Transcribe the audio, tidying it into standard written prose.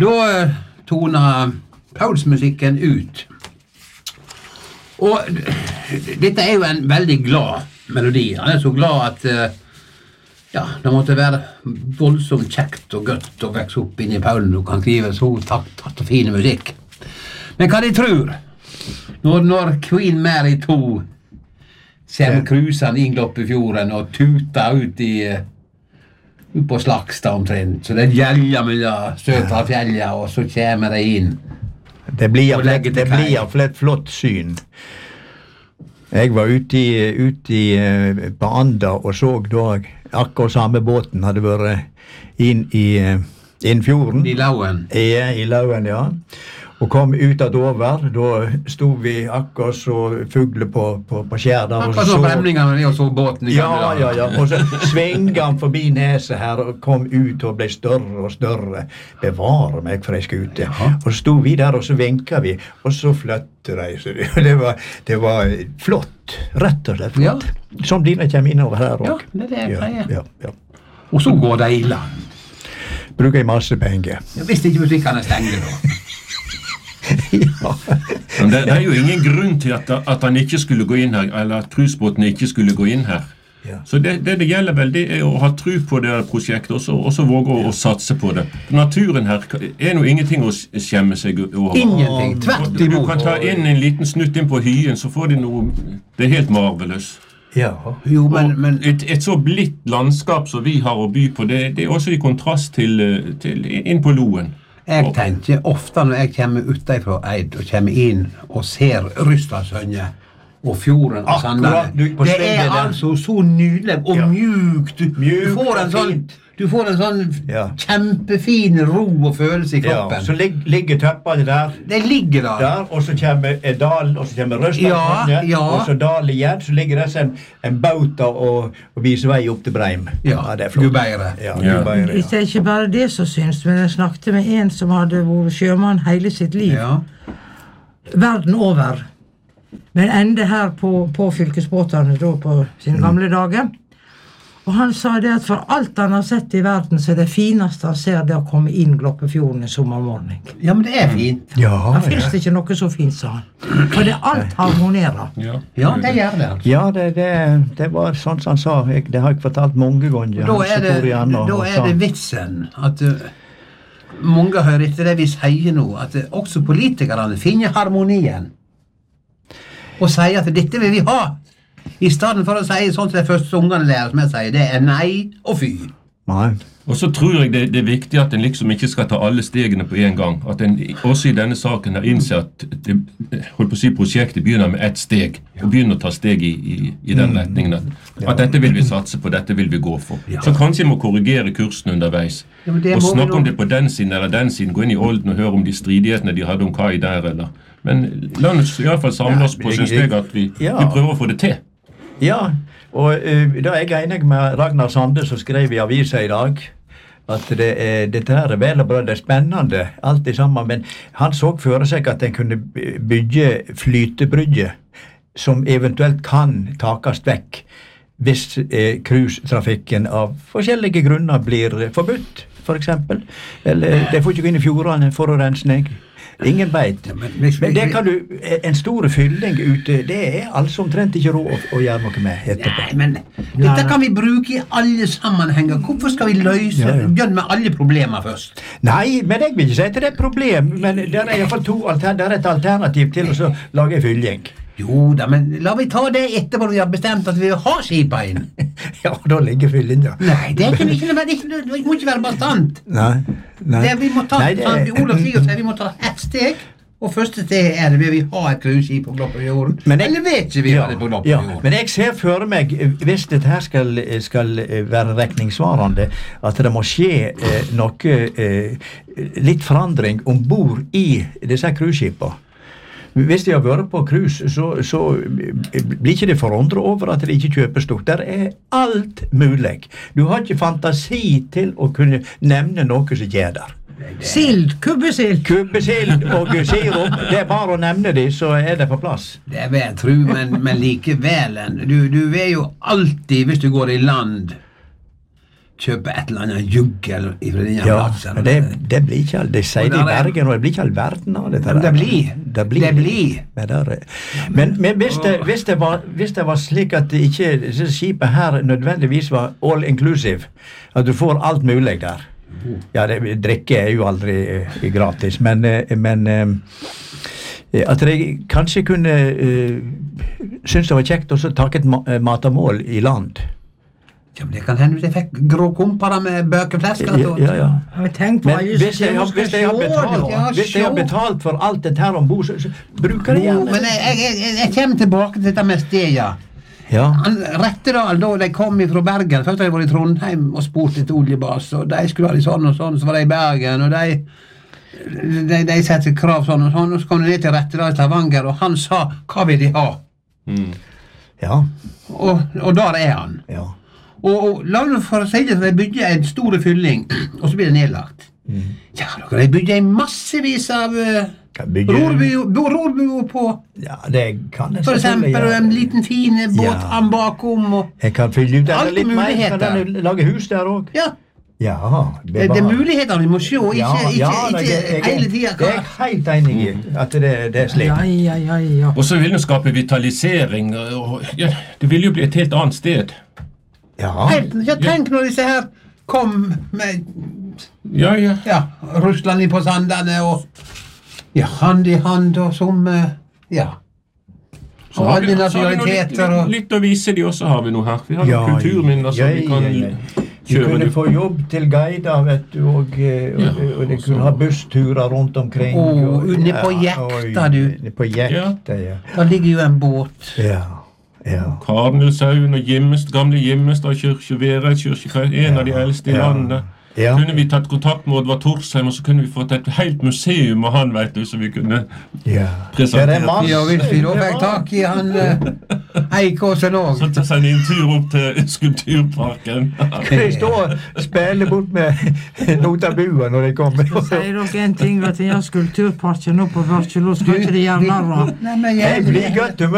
Da toner Pauls-musikken ut. Og dette jo en veldig glad melodi. Han så glad at det måtte være voldsomt kjekt og godt å vekse opp inn i Paulen og kan skrive så takt og fine musikk. Men hva de tror når Queen Mary 2 kommer krusende inn Gloppefjorden og tuter ut på Slagstad omtrent, så det gjelder mellom Søtra fjellet, og så kommer de inn. Det blir iallfall et flott syn. Jeg var ute på Anda og så da akkurat samme båten hadde vært inn i fjorden. I Lauen? I Lauen, ja. Og kom ut av Dover, da stod vi akkurat så fugler på skjær der. Akkurat så bremningene og så båten i gamle dager. Ja. Og så svinget han forbi neset her og kom ut og ble større og større. Bevare meg for jeg skulle ute. Og så stod vi der og så vinket vi, og så flyttet de. Det var flott, rett og slett flott. Ja. Som dine kommer innover her også. Ja, det jeg pleier. Ja. Og så går de i land. Bruker jeg masse penger. Jeg visste ikke butikkene stengte da. Ja. Det jo ingen grunn til at han ikke skulle gå inn her, eller at cruisebåten ikke skulle gå inn her. Ja. Så det gjelder vel, det å ha tro på det prosjektet, og så våge å satse på det. Naturen her noe ingenting å skjemme seg over. Ingenting, tvert imot. Du kan ta inn en liten snutt inn på hyen, så får de noe, det helt marveløs. Ja. Jo, men et så blitt landskap som vi har å by på, det også i kontrast til inn på Loen. Jeg tenker ofte når jeg kommer utenfra Eid og kommer inn og ser Rystadsønne og fjorden og Sandane. Det altså så nydelig og mjukt. Du får en sånn kjempefin ro og følelse i kroppen. Ja, så ligger tøppene der. Det ligger der. Og så kommer dal, og så kommer Rystadsønne, og så dal igjen, så ligger det en bauta og viser vei opp til Breim. Ja, det flott. Gubeire. Det ikke bare det som syns, men jeg snakket med en som hadde vært sjømann hele sitt liv. Verden over. Men enda her på fylkesbåtene da på sine gamle dager. Og han sa det at for alt han har sett i verden, så det fineste han ser det å komme inn Gloppefjorden i sommermorgen. Ja, men det fint. Det finnes ikke noe så fint, sa han. For det alt harmonerer. Ja, det gjør det. Ja, det var sånn som han sa. Det har jeg fortalt mange ganger. Da det vitsen at mange hører etter det vi sier nå, at også politikerne finner harmonien og sier at dette vil vi ha. I stedet for å si sånn til de første ungene lærer, som jeg sier, det nei og fy. Nei. Og så tror jeg det viktig at en liksom ikke skal ta alle stegene på en gang. At en også i denne saken har innsett at prosjektet begynner med ett steg, og begynner å ta steg i den retningen. At dette vil vi satse på, dette vil vi gå for. Så kanskje vi må korrigere kursen underveis. Og snakke om det på den siden eller den siden, gå inn i Olden og høre om de stridighetene de hadde om hva i der, eller. Men la oss i hvert fall samle oss på sin steg at vi prøver å få det til. Ja, og da jeg enig med Ragnar Sande som skrev i avisa i dag at dette her vel og bra, det spennende alt det sammen, men han så for seg at en kunne bygge flytebrygge som eventuelt kan takast vekk hvis cruisetrafikken av forskjellige grunner blir forbudt, for eksempel. Eller det får ikke gå inn i fjordene for å rensning. Ingen vet. Men det kan du, en stor fylling ute, det altså omtrent ikke råd å gjøre noe med etterpå. Nei, men dette kan vi bruke i alle sammenhenger. Hvorfor skal vi løse begynne med alle problemer først? Nei, men jeg vil ikke si at det et problem, men det i hvert fall det et alternativ til å lage fylling. Jo da, men la vi ta det etterpå når vi har bestemt at vi vil ha skipa inn. Ja, da ligger fyllen, ja. Nei, det kan ikke være, det må ikke være bastant. Nei. Det vi må ta, Olav Sigurd sier, vi må ta ett steg, og første steg det vil vi ha et cruiseskip på Gloppefjorden. Eller vet ikke vi ha det på Gloppefjorden. Men jeg ser for meg, hvis dette her skal være rekningssvarende, at det må skje noe, litt forandring ombord i disse cruiseskipene. Hvis de har vært på cruise, så blir ikke det forundret over at de ikke kjøper stort. Der alt mulig. Du har ikke fantasi til å kunne nevne noe som gjør der. Sild, kubbesild. Kubbesild og sirup, det bare å nevne de, så det på plass. Det vil jeg tro, men likevel. Du vil jo alltid, hvis du går i land, kjøpe et eller annet juggel fra denne Ja, plassen. det blir ikke det sier de i Bergen, og det blir ikke all verden av dette. Det blir. Men hvis det var slik at ikke disse skipet her nødvendigvis var all inclusive, at du får alt mulig der. Ja, drikke er jo aldri gratis, men at jeg kanskje kunne synes det var kjekt å ta et matamål i land. Ja, men det kan hende hvis jeg fikk grå kumparer med bøkeflesker. Ja. Men tenk på Men hvis jeg har betalt for alt dette her ombord, så bruker jeg gjerne. Men jeg kommer tilbake til dette med Steja. Ja. Rettedal, da de kom fra Bergen, først hadde jeg vært i Trondheim og spurt etter oljebas, og de skulle ha det sånn og sånn, så var de i Bergen, og de setter krav sånn og sånn, og så kom de ned til Rettedal i Stavanger, og han sa, hva vil de ha? Ja. Og der er han. Ja. Og la meg for å si det, så de bygde en stor fylling, og så blir det nedlagt. Ja, de bygde en massevis av rorbuer på. Ja, det kan jeg for selvfølgelig eksempel, en liten fine båt han bakom, og jeg kan fylle ut der litt mer, muligheter. kan jeg lage hus der også? ja, det er muligheter vi må se, ikke hele tiden. Jeg er helt enig i at det er slik. Ja. Og så vil det skape vitalisering, og det vil jo bli et helt annet sted. Ja. Tenk når disse her kom med Russland på sandene, og hand i hand, og som så har vi litt å vise de også, har vi noe her. Vi har noen kulturminner som vi kan kjøre. Du kunne få jobb til guider, vet du, og de kunne ha bussturer rundt omkring. Nede på Jekta, du. Nede på Jekta, ja. Da ligger jo en båt. Ja. Karnelshaugen og gamle Gimmestad kirke, Vereid kirke, en av de eldste i landet. Kunne vi tatt kontakt med Oddvar Torsheim, og så kunne vi fått et helt museum av han, vet du, så vi kunne presentere. Ja, hvis vi da fikk tak i han Eikåsen også. Så ta seg en tur opp til Skulpturparken. Kunne de stå og spille bort med notabua når de kommer? Så sier dere en ting, at jeg har Skulpturparken oppe på Børkjelo, skal ikke de gjerne narra? Jeg blir godt humør.